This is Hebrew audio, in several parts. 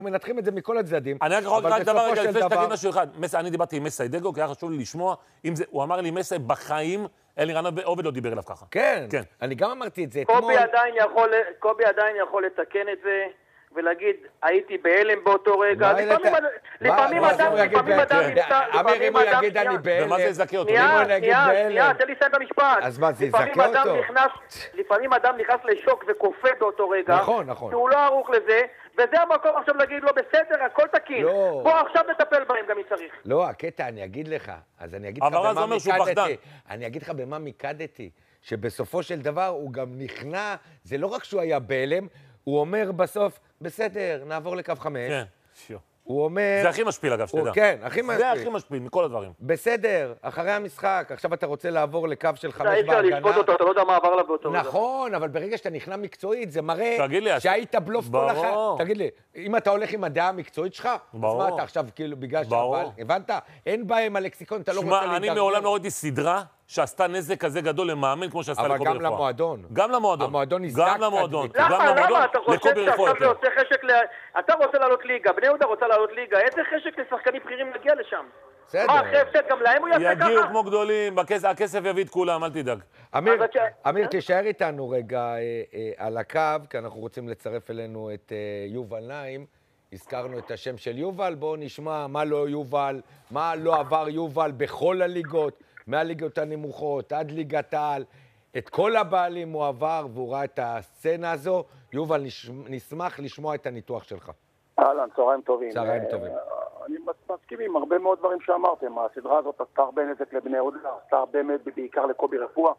מנתחים את זה מכל הצדדים. אני רק דבר רגע, לפני שתגיד משהו אחד. אני דיברתי עם מסיידגו, כי היה חשוב לי לשמוע, הוא אמר לי, מסי, בחיים, אלירן עובד לא דיבר אליו ככה. כן, אני גם אמרתי את זה אתמול. קובי עדיין יכול לתקן את זה, ולהגיד, הייתי בהלם באותו רגע. לפעמים אדם אמיר, אם הוא יגיד אני בהלם. ומה זה יזכה אותו? שנייה, תן לי לסיים את המשפט. אז מה, זה יזכה אותו? לפעמים אדם נכנס לשוק וקופא באותו רגע. נכון. שהוא לא ערוך לזה, וזה המקום עכשיו להגיד לו, בסדר, הכל תקין. בוא עכשיו נטפל בהם גם אם צריך. לא, הקטע, אני אגיד לך. אז אני אגיד לך במה מיקדתי. שבסופו של דבר הוא גם נכנע, זה לא רק שהוא היה בהלם, הוא אומר בסוף, בסדר, נעבור לקו 5. כן, הוא אומר... זה הכי משפיל אגב, שתדע. כן, הכי משפיל. זה הכי משפיל, מכל הדברים. בסדר, אחרי המשחק, עכשיו אתה רוצה לעבור לקו של 5 בהגנה. אתה לשפוט אותו, אתה לא יודע מה עבר לה באותו רגע. נכון, אבל ברגע שאתה נכנע מקצועית, זה מראה שהיית בלוף כל אחת. תגיד לי, אם אתה הולך עם הדעה המקצועית שלך, אז מה אתה עכשיו כאילו בגלל שהבעל, הבנת? אין בעיה עם הלקסיקון, אתה לא רוצה להתארגן. אני מעולם לא ראיתי סדרה שעשתה נזק כזה גדול למאמן כמו שעשתה לקובי רפואה. אבל גם למועדון. גם למועדון. המועדון נזדק. גם למועדון. למה? אתה חושב שעכשיו זה עושה חשק אתה רוצה לעלות ליגה, בני יהודה רוצה לעלות ליגה, איזה חשק לשחקנים בכירים להגיע לשם? מה, אחרי הפסד גם להם הוא יעשה ככה? יגיעו כמו גדולים, הכסף יביא את כולם, אל תדאג. אמיר, תישאר איתנו רגע על הקו, כי אנחנו רוצים לצרף אלינו את יובל נעים. הזכרנו את השם של יובל, בואו נשמע מה לא יובל, מה לא עבר יובל בכל הליגות, מהליגות הנמוכות עד ליגת העל, את כל הבעלים הוא עבר והוא ראה את הסצנה הזו. יובל, נשמח לשמוע את הניתוח שלך. אהלן, צהריים טובים. צהריים טובים. אני מסכים עם הרבה מאוד דברים שאמרתם. הסדרה הזאת עשתה הרבה נזק לבני יהודה, עשתה הרבה בעיקר לקובי רפואה.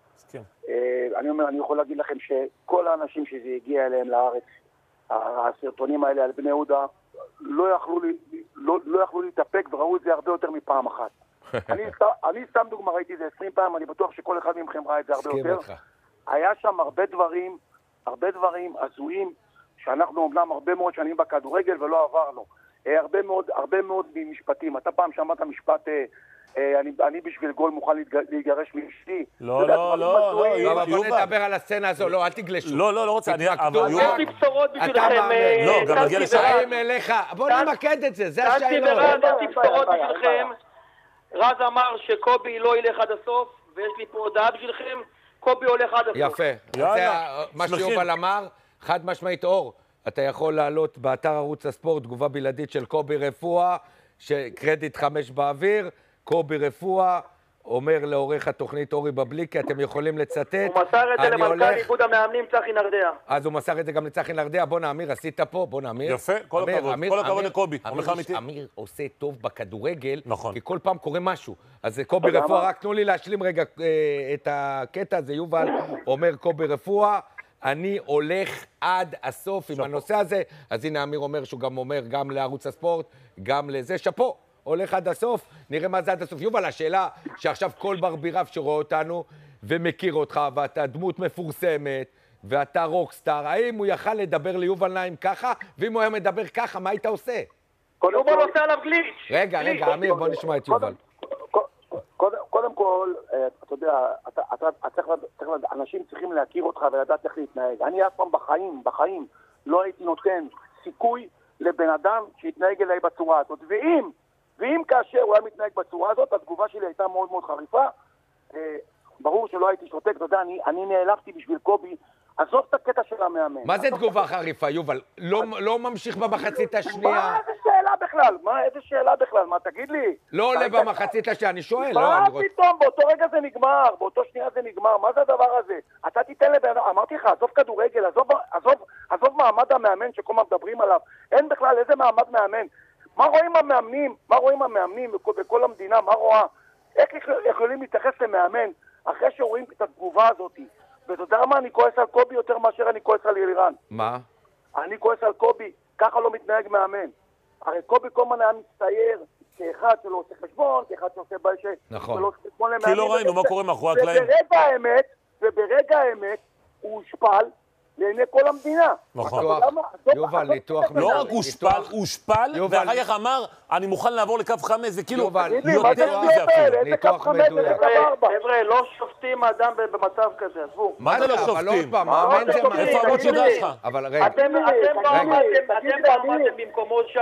אני יכול להגיד לכם שכל האנשים שזה הגיע אליהם לארץ, הסרטונים האלה על בני יהודה, לא יכלו להתאפק וראו את זה הרבה יותר מפעם אחת. אני סתם דוגמה, ראיתי את זה 20 פעם, אני בטוח שכל אחד מכם ראה את זה הרבה יותר. היה שם הרבה דברים הזויים, שאנחנו אומנם הרבה מאוד שנים בכדורגל ולא עברנו. הרבה מאוד משפטים. אתה פעם שמעת משפט, אני בשביל גול מוכן להתגרש מאשתי. לא, אבל בוא נדבר על הסצנה הזו, לא, אל תגלשו. לא רוצה, יש לי בשורות בשבילכם. לא, גם נגיע לשם. בוא נמקד את זה, זה השאלות. יש לי בשורות בשבילכם. רז אמר שקובי לא ילך עד הסוף, ויש לי פה הודעה בשבילכם, קובי הולך עד הסוף. יפה. זה מה שיובל אמר, חד משמעית. אור, אתה יכול לעלות באתר ערוץ הספורט תגובה בלעדית של קובי רפואה, שקרדיט 5 באוויר, קובי רפואה אומר לעורך התוכנית אורי בבליקי, אתם יכולים לצטט. הוא מסר את זה למנכ"ל איגוד המאמנים צחי נרדע. אז הוא מסר את זה גם לצחי נרדע. בוא נאמיר, עשית פה, בוא נאמיר. יפה, כל הכבוד לקובי. אמיר עושה טוב בכדורגל, כי כל פעם קורה משהו. אז קובי רפואה, רק תנו לי להשלים רגע את הקטע הזה. יובל אומר קובי רפואה, אני הולך עד הסוף עם הנושא הזה. אז הנה אמיר אומר שהוא גם אומר גם לערוץ הספורט, גם לזה, שפו. הולך עד הסוף, נראה מה זה עד הסוף. יובל, השאלה שעכשיו כל בר בירב שרואה אותנו ומכיר אותך, ואתה דמות מפורסמת, ואתה רוקסטאר, האם הוא יכל לדבר ליובל נעים ככה, ואם הוא היה מדבר ככה, מה היית עושה? יובל עושה עליו גליץ'. רגע, אמיר, בוא נשמע את יובל. קודם כל, אתה יודע, אנשים צריכים להכיר אותך ולדעת איך להתנהג. אני אף פעם בחיים לא הייתי נותן סיכוי לבן אדם שיתנהג אליי בצורה הזאת. ואם כאשר הוא היה מתנהג בצורה הזאת, התגובה שלי הייתה מאוד מאוד חריפה. ברור שלא הייתי שותק, אתה יודע, אני נעלבתי בשביל קובי. עזוב את הקטע של המאמן. מה זה תגובה חריפה, יובל? לא ממשיך במחצית השנייה? מה, איזה שאלה בכלל? מה, תגיד לי? לא עולה במחצית השנייה, אני שואל. מה פתאום? באותו רגע זה נגמר, באותו שנייה זה נגמר. מה זה הדבר הזה? אתה תיתן לבן, אמרתי לך, עזוב כדורגל, עזוב מעמד המאמן שכל מה מדברים עליו. אין בכלל איזה מעמד מאמן. מה רואים המאמנים בכל המדינה? מה רואה? איך יכולים להתייחס למאמן אחרי שרואים את התגובה הזאת? ואתה יודע מה? אני כועס על קובי יותר מאשר אני כועס על אלירן. מה? אני כועס על קובי, ככה לא מתנהג מאמן. הרי קובי כל הזמן היה מצטייר כאחד שלא עושה חשבון, כאחד שעושה בעיה נכון. חשבון למאמן. כי לא ראינו מה קורה מאחורי הקלעים. וברגע האמת הוא הושפל, לעיני כל המדינה. נכון. יובל, ניתוח... לא רק הושפל, ואחר כך אמר, אני מוכן לעבור לקו 5, זה כאילו יותר מזה אפילו. ניתוח מדויק. חבר'ה, לא שופטים אדם במצב כזה, עזבו. מה זה לא שופטים? אבל עוד פעם, מאמן זה מאמן. איפה עמוד שדע שלך? אבל רגע. אתם לא עמדתם במקומות